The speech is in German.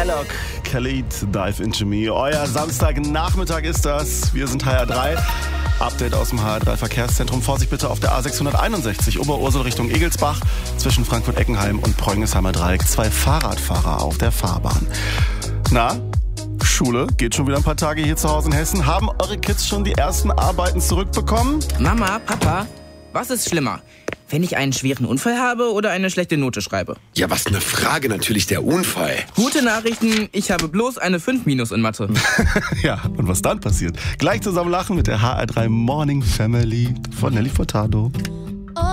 Skylark, Khalid, Dive Into Me. Euer Samstagnachmittag ist das. Wir sind HR3. Update aus dem HR3 Verkehrszentrum. Vorsicht bitte auf der A661 Oberursel Richtung Egelsbach zwischen Frankfurt-Eckenheim und Preungensheimer Dreieck. 2 Fahrradfahrer auf der Fahrbahn. Na, Schule geht schon wieder ein paar Tage hier zu Hause in Hessen. Haben eure Kids schon die ersten Arbeiten zurückbekommen? Mama, Papa, was ist schlimmer? Wenn ich einen schweren Unfall habe oder eine schlechte Note schreibe? Ja, was eine Frage, natürlich der Unfall. Gute Nachrichten, ich habe bloß eine 5- in Mathe. Ja, und was dann passiert? Gleich zusammen lachen mit der HR3 Morning Family von Nelly Furtado.